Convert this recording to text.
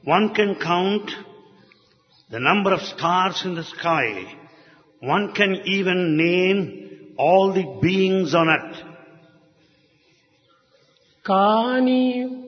One can count the number of stars in the sky. One can even name all the beings on earth. కానీ